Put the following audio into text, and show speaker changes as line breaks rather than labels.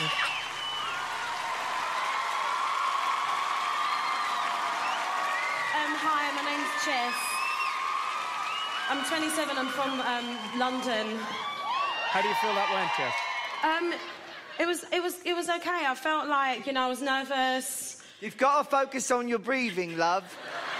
Hi, my name's Chess. I'm 27, I'm from London.
How do you feel that went, Jess?
It was okay. I felt like, I was nervous.
You've got to focus on your breathing, love.